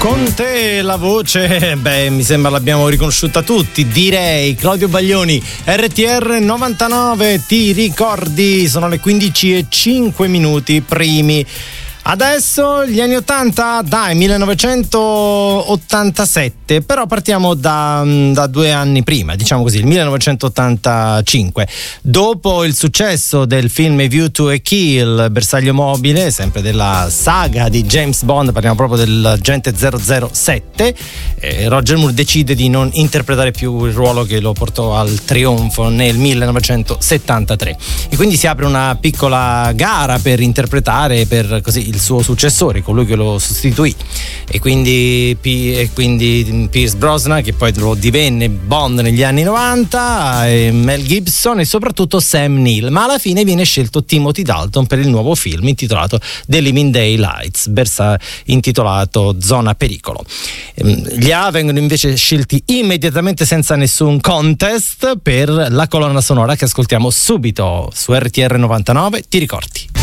Con te la voce, mi sembra l'abbiamo riconosciuta tutti, direi. Claudio Baglioni, RTR 99, ti ricordi? Sono le 15:05 primi. Adesso gli anni 80, dai, 1987, però partiamo da 2 anni prima, diciamo così, il 1985. Dopo il successo del film A View to a Kill, bersaglio mobile, sempre della saga di James Bond, parliamo proprio dell'agente 007, Roger Moore decide di non interpretare più il ruolo che lo portò al trionfo nel 1973. E quindi si apre una piccola gara per interpretare per così il suo successore, colui che lo sostituì, e quindi Pierce Brosnan, che poi lo divenne Bond negli anni 90, e Mel Gibson e soprattutto Sam Neill, ma alla fine viene scelto Timothy Dalton per il nuovo film intitolato The Living Daylights, intitolato Zona Pericolo. Gli A vengono invece scelti immediatamente senza nessun contest per la colonna sonora che ascoltiamo subito su RTR 99, ti ricordi?